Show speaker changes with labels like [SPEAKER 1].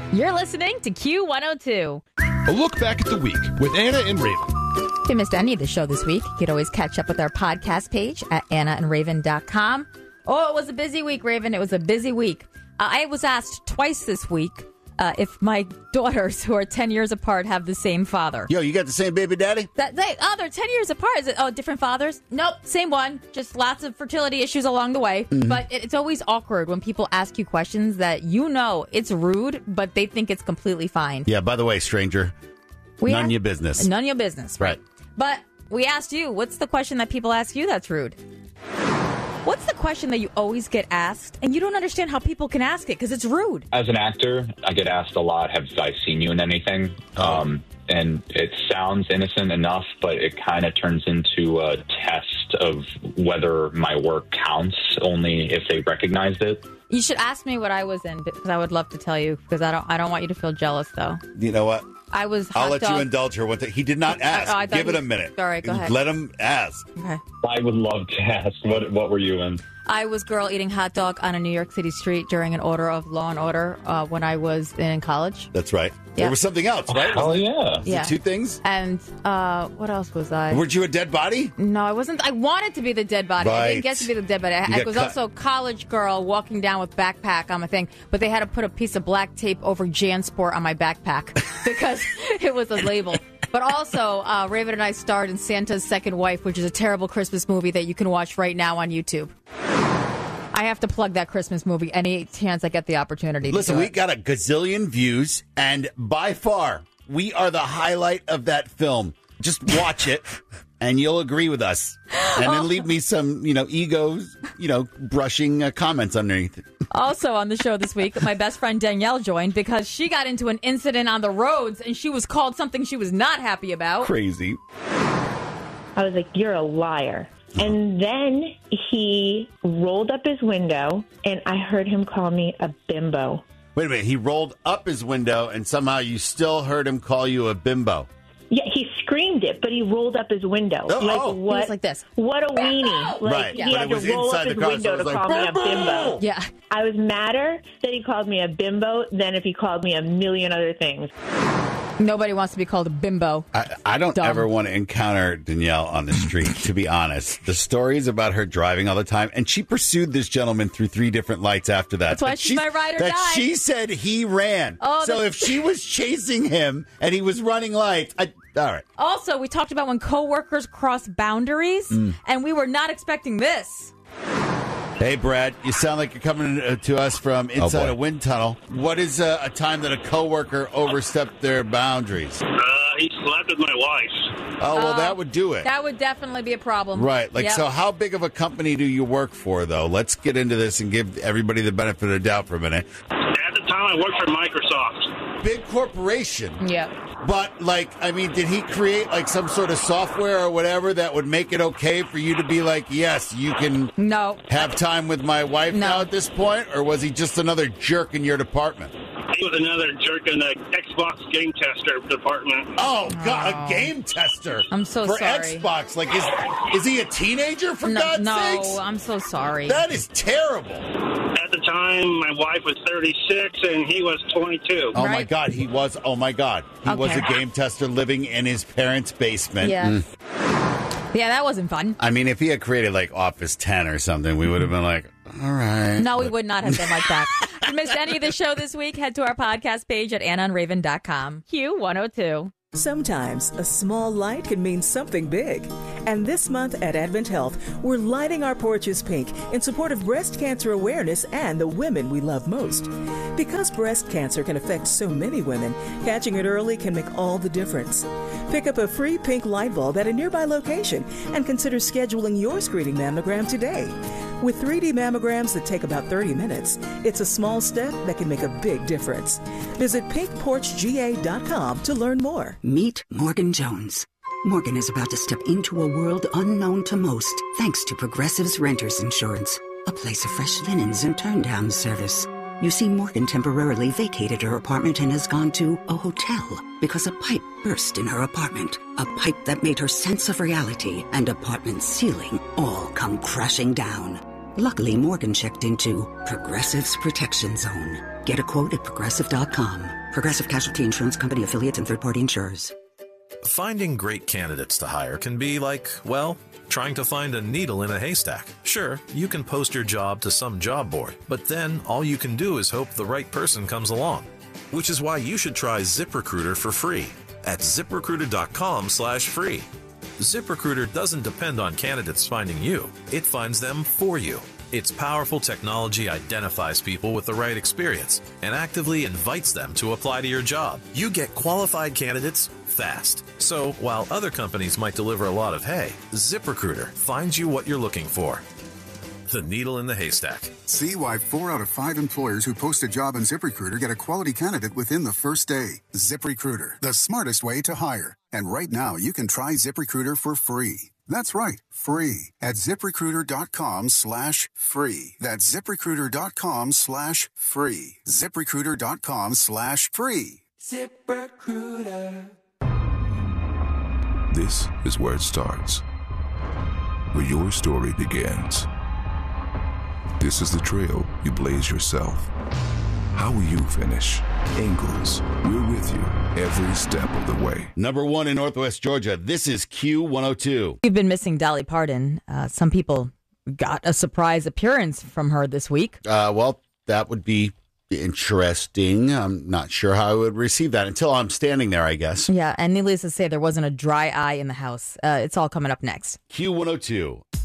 [SPEAKER 1] You're listening to Q102.
[SPEAKER 2] A look back at the week with Anna and Raven.
[SPEAKER 1] If you missed any of the show this week, you could always catch up with our podcast page at AnnaandRaven.com. Oh, it was a busy week, Raven. It was a busy week. I was asked twice this week if my daughters, who are 10 years apart, have the same father.
[SPEAKER 3] Yo, you got the same baby daddy?
[SPEAKER 1] They're 10 years apart. Is it? Oh, different fathers? Nope, same one. Just lots of fertility issues along the way. Mm-hmm. But it's always awkward when people ask you questions that you know it's rude, but they think it's completely fine.
[SPEAKER 3] Yeah, by the way, stranger, none of your business.
[SPEAKER 1] None of your business, right? But we asked you, what's the question that people ask you that's rude? What's the question that you always get asked, and you don't understand how people can ask it because it's rude?
[SPEAKER 4] As an actor, I get asked a lot, have I seen you in anything? And it sounds innocent enough, but it kind of turns into a test of whether my work counts only if they recognized it.
[SPEAKER 1] You should ask me what I was in, because I would love to tell you, because I don't want you to feel jealous, though.
[SPEAKER 3] You know what?
[SPEAKER 1] I was
[SPEAKER 3] I'll let you indulge her one thing. He did not ask. Give it a minute.
[SPEAKER 1] All right, go ahead.
[SPEAKER 3] Let him ask.
[SPEAKER 1] Okay.
[SPEAKER 4] I would love to ask, what were you in?
[SPEAKER 1] I was girl eating hot dog on a New York City street during an order of Law and Order when I was in college.
[SPEAKER 3] That's right.
[SPEAKER 1] Yeah.
[SPEAKER 3] There was something else, right?
[SPEAKER 4] Oh, yeah.
[SPEAKER 3] Was it two things?
[SPEAKER 1] And what else was I?
[SPEAKER 3] Weren't you a dead body?
[SPEAKER 1] No, I wasn't. I wanted to be the dead body.
[SPEAKER 3] Right.
[SPEAKER 1] I didn't get to be the dead body. I was also college girl walking down with backpack on my thing, but they had to put a piece of black tape over JanSport on my backpack because it was a label. But also, Raven and I starred in Santa's Second Wife, which is a terrible Christmas movie that you can watch right now on YouTube. I have to plug that Christmas movie any chance I get the opportunity.
[SPEAKER 3] Listen, we got a gazillion views, and by far, we are the highlight of that film. Just watch it, and you'll agree with us. And then leave me some, brushing comments underneath it.
[SPEAKER 1] Also on the show this week, my best friend Danielle joined because she got into an incident on the roads, and she was called something she was not happy about.
[SPEAKER 3] Crazy.
[SPEAKER 5] I was like, you're a liar. And then he rolled up his window, and I heard him call me a bimbo.
[SPEAKER 3] Wait a minute. He rolled up his window, and somehow you still heard him call you a bimbo.
[SPEAKER 5] Yeah, he screamed it, but he rolled up his window.
[SPEAKER 3] What?
[SPEAKER 1] He was like this.
[SPEAKER 5] What a weenie.
[SPEAKER 3] Right.
[SPEAKER 5] He had to roll up his window to call me a bimbo.
[SPEAKER 1] Yeah.
[SPEAKER 5] I was madder that he called me a bimbo than if he called me a million other things.
[SPEAKER 1] Nobody wants to be called a bimbo.
[SPEAKER 3] I don't ever want to encounter Danielle on the street, to be honest. The stories about her driving all the time, and she pursued this gentleman through 3 different lights after that.
[SPEAKER 1] That's why she's my ride or die.
[SPEAKER 3] She said he ran. So if she was chasing him and he was running lights, all right.
[SPEAKER 1] Also, we talked about when coworkers cross boundaries, and we were not expecting this.
[SPEAKER 3] Hey, Brad, you sound like you're coming to us from inside a wind tunnel. What is a time that a coworker overstepped their boundaries?
[SPEAKER 6] He slept with my wife.
[SPEAKER 3] Oh, well, that would do it.
[SPEAKER 1] That would definitely be a problem.
[SPEAKER 3] Right. So how big of a company do you work for, though? Let's get into this and give everybody the benefit of the doubt for a minute.
[SPEAKER 6] At the time, I worked for Microsoft.
[SPEAKER 3] Big corporation.
[SPEAKER 1] Yeah.
[SPEAKER 3] But, did he create, some sort of software or whatever that would make it okay for you to be like, yes, you can have time with my wife now at this point? Or was he just another jerk in your department?
[SPEAKER 6] He was another jerk in the Xbox game tester department.
[SPEAKER 3] Oh, God, a game tester.
[SPEAKER 1] I'm so sorry.
[SPEAKER 3] For Xbox. Is he a teenager, for God's sakes?
[SPEAKER 1] No, I'm so sorry.
[SPEAKER 3] That is terrible.
[SPEAKER 6] At the time, my wife was 36 and he was 22.
[SPEAKER 3] Oh, my God. He was a game tester living in his parents' basement.
[SPEAKER 1] Yeah. Yeah, that wasn't fun.
[SPEAKER 3] I mean, if he had created Office 10 or something, we would have been like, all right.
[SPEAKER 1] No, we would not have been like that. If you missed any of the show this week, head to our podcast page at AnnaandRaven.com. Q102.
[SPEAKER 7] Sometimes a small light can mean something big. And this month at Advent Health, we're lighting our porches pink in support of breast cancer awareness and the women we love most. Because breast cancer can affect so many women, catching it early can make all the difference. Pick up a free pink light bulb at a nearby location and consider scheduling your screening mammogram today. With 3D mammograms that take about 30 minutes, it's a small step that can make a big difference. Visit pinkporchga.com to learn more.
[SPEAKER 8] Meet Morgan Jones. Morgan is about to step into a world unknown to most, thanks to Progressive's Renters Insurance, a place of fresh linens and turn-down service. You see, Morgan temporarily vacated her apartment and has gone to a hotel because a pipe burst in her apartment. A pipe that made her sense of reality and apartment ceiling all come crashing down. Luckily, Morgan checked into Progressive's Protection Zone. Get a quote at Progressive.com. Progressive Casualty Insurance Company, affiliates, and third-party insurers.
[SPEAKER 9] Finding great candidates to hire can be like, well, trying to find a needle in a haystack. Sure, you can post your job to some job board, but then all you can do is hope the right person comes along. Which is why you should try ZipRecruiter for free at ZipRecruiter.com/free. ZipRecruiter doesn't depend on candidates finding you. It finds them for you. Its powerful technology identifies people with the right experience and actively invites them to apply to your job. You get qualified candidates fast. So while other companies might deliver a lot of hay, ZipRecruiter finds you what you're looking for. The needle in the haystack.
[SPEAKER 10] See why 4 out of 5 employers who post a job on ZipRecruiter get a quality candidate within the first day. ZipRecruiter, the smartest way to hire. And right now, you can try ZipRecruiter for free. That's right, free at ZipRecruiter.com/free. That's ZipRecruiter.com/free. ZipRecruiter.com/free.
[SPEAKER 11] ZipRecruiter.
[SPEAKER 12] This is where it starts, where your story begins. This is the trail you blaze yourself. How will you finish? Ingalls, we're with you every step of the way.
[SPEAKER 3] Number 1 in Northwest Georgia. This is Q102.
[SPEAKER 1] We've been missing Dolly Parton. Some people got a surprise appearance from her this week.
[SPEAKER 3] Well, that would be interesting. I'm not sure how I would receive that until I'm standing there, I guess.
[SPEAKER 1] Yeah, and needless to say, there wasn't a dry eye in the house. It's all coming up next.
[SPEAKER 3] Q102.